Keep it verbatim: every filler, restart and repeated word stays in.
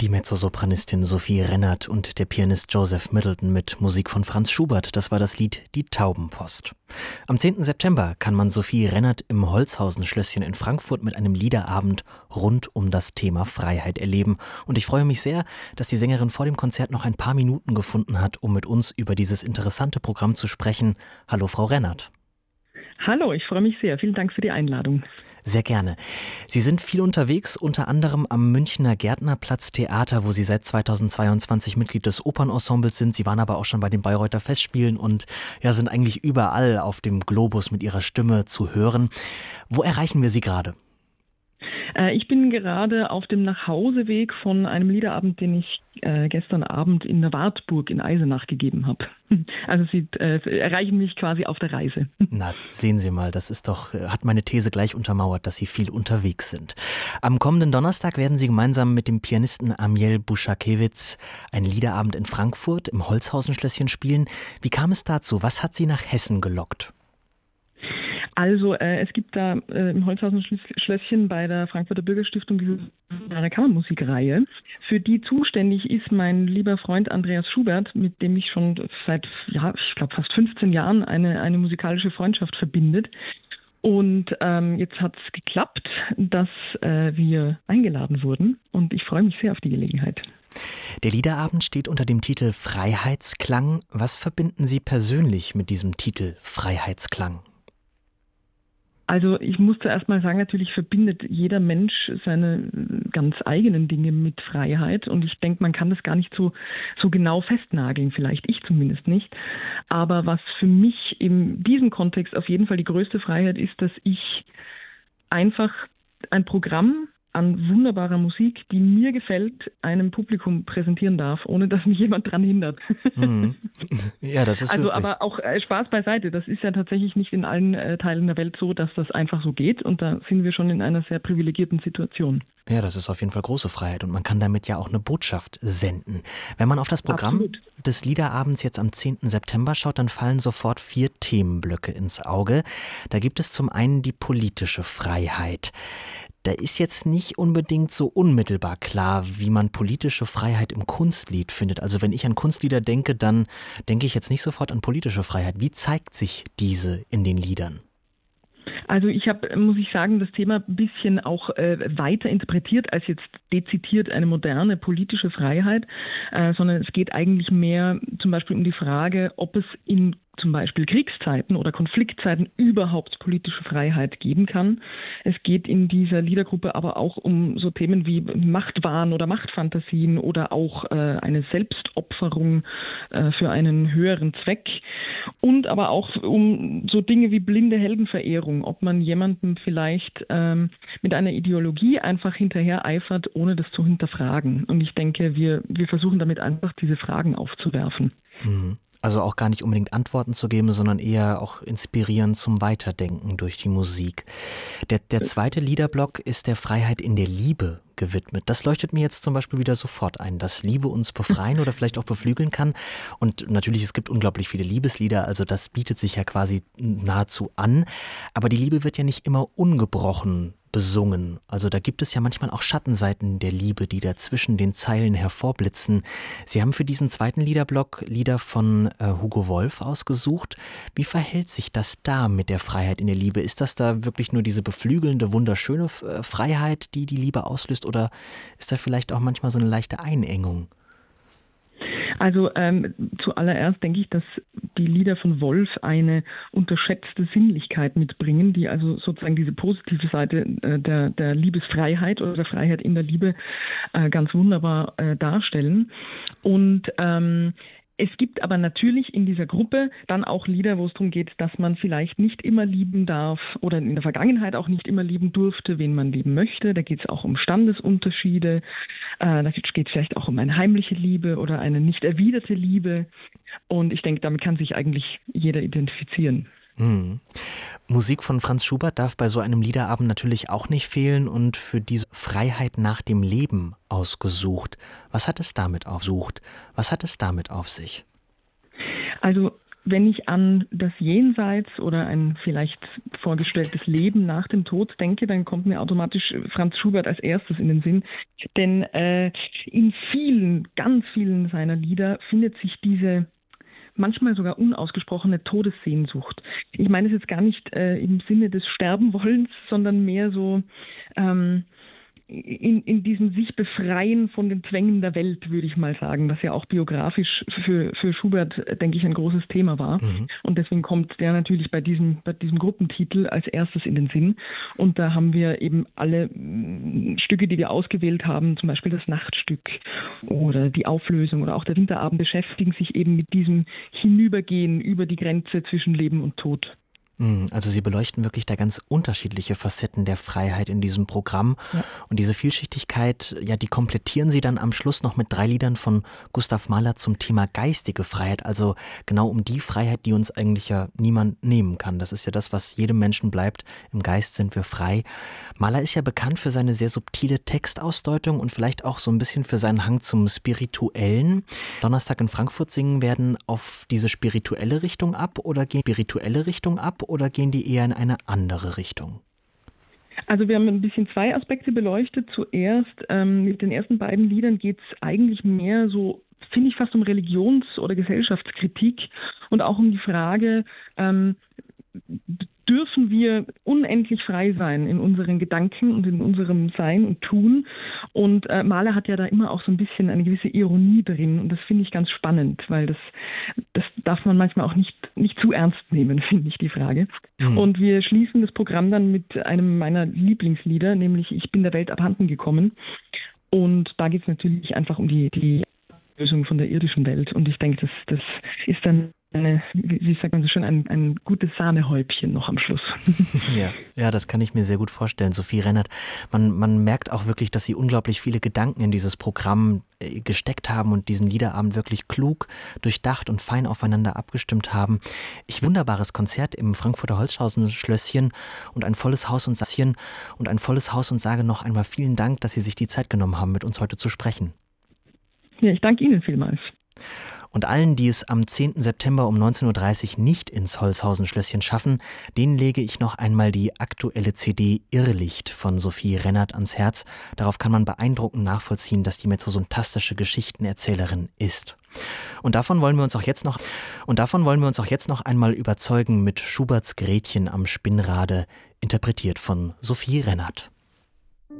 Die Mezzosopranistin Sophie Rennert und der Pianist Joseph Middleton mit Musik von Franz Schubert. Das war das Lied Die Taubenpost. Am zehnten September kann man Sophie Rennert im Holzhausen-Schlösschen in Frankfurt mit einem Liederabend rund um das Thema Freiheit erleben. Und ich freue mich sehr, dass die Sängerin vor dem Konzert noch ein paar Minuten gefunden hat, um mit uns über dieses interessante Programm zu sprechen. Hallo, Frau Rennert. Hallo, ich freue mich sehr. Vielen Dank für die Einladung. Sehr gerne. Sie sind viel unterwegs, unter anderem am Münchner Gärtnerplatz Theater, wo Sie seit zweitausendzweiundzwanzig Mitglied des Opernensembles sind. Sie waren aber auch schon bei den Bayreuther Festspielen und ja, sind eigentlich überall auf dem Globus mit Ihrer Stimme zu hören. Wo erreichen wir Sie gerade? Ich bin gerade auf dem Nachhauseweg von einem Liederabend, den ich äh, gestern Abend in der Wartburg in Eisenach gegeben habe. Also Sie äh, erreichen mich quasi auf der Reise. Na, sehen Sie mal, das ist doch, hat meine These gleich untermauert, dass Sie viel unterwegs sind. Am kommenden Donnerstag werden Sie gemeinsam mit dem Pianisten Amiel Buschakewitz einen Liederabend in Frankfurt im Holzhausen-Schlösschen spielen. Wie kam es dazu? Was hat Sie nach Hessen gelockt? Also äh, es gibt da äh, im Holzhausen-Schlösschen bei der Frankfurter Bürgerstiftung diese Kammermusikreihe, für die zuständig ist mein lieber Freund Andreas Schubert, mit dem mich schon seit, ja, ich glaube fast fünfzehn Jahren eine, eine musikalische Freundschaft verbindet. Und ähm, jetzt hat es geklappt, dass äh, wir eingeladen wurden und ich freue mich sehr auf die Gelegenheit. Der Liederabend steht unter dem Titel Freiheitsklang. Was verbinden Sie persönlich mit diesem Titel Freiheitsklang? Also ich muss zuerst mal sagen, natürlich verbindet jeder Mensch seine ganz eigenen Dinge mit Freiheit und ich denke, man kann das gar nicht so, so genau festnageln, vielleicht ich zumindest nicht. Aber was für mich in diesem Kontext auf jeden Fall die größte Freiheit ist, dass ich einfach ein Programm an wunderbarer Musik, die mir gefällt, einem Publikum präsentieren darf, ohne dass mich jemand dran hindert. Mhm. Ja, das ist also wirklich. Aber auch äh, Spaß beiseite. Das ist ja tatsächlich nicht in allen äh, Teilen der Welt so, dass das einfach so geht. Und da sind wir schon in einer sehr privilegierten Situation. Ja, das ist auf jeden Fall große Freiheit und man kann damit ja auch eine Botschaft senden. Wenn man auf das Programm Absolut. des Liederabends jetzt am zehnten September schaut, dann fallen sofort vier Themenblöcke ins Auge. Da gibt es zum einen die politische Freiheit. Da ist jetzt nicht unbedingt so unmittelbar klar, wie man politische Freiheit im Kunstlied findet. Also wenn ich an Kunstlieder denke, dann denke ich jetzt nicht sofort an politische Freiheit. Wie zeigt sich diese in den Liedern? Also ich habe, muss ich sagen, das Thema ein bisschen auch äh, weiter interpretiert als jetzt dezidiert eine moderne politische Freiheit, äh, sondern es geht eigentlich mehr zum Beispiel um die Frage, ob es in zum Beispiel Kriegszeiten oder Konfliktzeiten überhaupt politische Freiheit geben kann. Es geht in dieser Liedergruppe aber auch um so Themen wie Machtwahn oder Machtfantasien oder auch äh, eine Selbstopferung äh, für einen höheren Zweck und aber auch um so Dinge wie blinde Heldenverehrung, ob man jemandem vielleicht ähm, mit einer Ideologie einfach hinterher eifert, ohne das zu hinterfragen. Und ich denke, wir, wir versuchen damit einfach diese Fragen aufzuwerfen. Mhm. Also auch gar nicht unbedingt Antworten zu geben, sondern eher auch inspirieren zum Weiterdenken durch die Musik. Der, der zweite Liederblock ist der Freiheit in der Liebe gewidmet. Das leuchtet mir jetzt zum Beispiel wieder sofort ein, dass Liebe uns befreien oder vielleicht auch beflügeln kann. Und natürlich, es gibt unglaublich viele Liebeslieder, also das bietet sich ja quasi nahezu an. Aber die Liebe wird ja nicht immer ungebrochen besungen. Also da gibt es ja manchmal auch Schattenseiten der Liebe, die da zwischen den Zeilen hervorblitzen. Sie haben für diesen zweiten Liederblock Lieder von äh, Hugo Wolf ausgesucht. Wie verhält sich das da mit der Freiheit in der Liebe? Ist das da wirklich nur diese beflügelnde, wunderschöne äh, Freiheit, die die Liebe auslöst, oder ist da vielleicht auch manchmal so eine leichte Einengung? Also ähm, zuallererst denke ich, dass die Lieder von Wolf eine unterschätzte Sinnlichkeit mitbringen, die also sozusagen diese positive Seite äh, der, der Liebesfreiheit oder der Freiheit in der Liebe äh, ganz wunderbar äh, darstellen. Und ähm, es gibt aber natürlich in dieser Gruppe dann auch Lieder, wo es darum geht, dass man vielleicht nicht immer lieben darf oder in der Vergangenheit auch nicht immer lieben durfte, wen man lieben möchte. Da geht es auch um Standesunterschiede. Äh, da geht es vielleicht auch um eine heimliche Liebe oder eine nicht erwiderte Liebe. Und ich denke, damit kann sich eigentlich jeder identifizieren. Hm. Musik von Franz Schubert darf bei so einem Liederabend natürlich auch nicht fehlen und für diese Freiheit nach dem Leben ausgesucht. Was hat es damit aufsucht? Was hat es damit auf sich? Also wenn ich an das Jenseits oder ein vielleicht vorgestelltes Leben nach dem Tod denke, dann kommt mir automatisch Franz Schubert als erstes in den Sinn. Denn äh, in vielen, ganz vielen seiner Lieder findet sich diese manchmal sogar unausgesprochene Todessehnsucht. Ich meine es jetzt gar nicht äh, im Sinne des Sterbenwollens, sondern mehr so ähm, in, in diesem sich befreien von den Zwängen der Welt, würde ich mal sagen, was ja auch biografisch für, für Schubert, denke ich, ein großes Thema war. Mhm. Und deswegen kommt der natürlich bei diesem, bei diesem Gruppentitel als erstes in den Sinn. Und da haben wir eben alle Stücke, die wir ausgewählt haben, zum Beispiel das Nachtstück oder die Auflösung oder auch der Winterabend, beschäftigen sich eben mit diesem Hinübergehen über die Grenze zwischen Leben und Tod. Also Sie beleuchten wirklich da ganz unterschiedliche Facetten der Freiheit in diesem Programm. Ja. Und diese Vielschichtigkeit, ja, die komplettieren Sie dann am Schluss noch mit drei Liedern von Gustav Mahler zum Thema geistige Freiheit. Also genau um die Freiheit, die uns eigentlich ja niemand nehmen kann. Das ist ja das, was jedem Menschen bleibt. Im Geist sind wir frei. Mahler ist ja bekannt für seine sehr subtile Textausdeutung und vielleicht auch so ein bisschen für seinen Hang zum Spirituellen. Donnerstag in Frankfurt singen werden auf diese spirituelle Richtung ab oder gehen spirituelle Richtung ab? Oder gehen die eher in eine andere Richtung? Also wir haben ein bisschen zwei Aspekte beleuchtet. Zuerst ähm, mit den ersten beiden Liedern geht es eigentlich mehr so, finde ich, fast um Religions- oder Gesellschaftskritik und auch um die Frage, ähm, dürfen wir unendlich frei sein in unseren Gedanken und in unserem Sein und Tun. Und äh, Mahler hat ja da immer auch so ein bisschen eine gewisse Ironie drin. Und das finde ich ganz spannend, weil das, das darf man manchmal auch nicht, nicht zu ernst nehmen, finde ich, die Frage. Mhm. Und wir schließen das Programm dann mit einem meiner Lieblingslieder, nämlich Ich bin der Welt abhanden gekommen. Und da geht es natürlich einfach um die, die Lösung von der irdischen Welt. Und ich denke, das, das ist dann Eine, wie sagt man so schön, ein, ein gutes Sahnehäubchen noch am Schluss. Ja, ja, das kann ich mir sehr gut vorstellen. Sophie Rennert, man, man merkt auch wirklich, dass Sie unglaublich viele Gedanken in dieses Programm gesteckt haben und diesen Liederabend wirklich klug, durchdacht und fein aufeinander abgestimmt haben. Ich wunderbares Konzert im Frankfurter Holzhausen-Schlösschen und ein volles Haus und Sasschen und ein volles Haus und sage noch einmal vielen Dank, dass Sie sich die Zeit genommen haben, mit uns heute zu sprechen. Ja, ich danke Ihnen vielmals. Und allen, die es am zehnten September um neunzehn Uhr dreißig nicht ins Holzhausen-Schlösschen schaffen, denen lege ich noch einmal die aktuelle C D Irrlicht von Sophie Rennert ans Herz. Darauf kann man beeindruckend nachvollziehen, dass die mezzosotastische Geschichtenerzählerin ist. Und davon wollen wir uns auch jetzt noch, und davon wollen wir uns auch jetzt noch einmal überzeugen mit Schuberts Gretchen am Spinnrade, interpretiert von Sophie Rennert.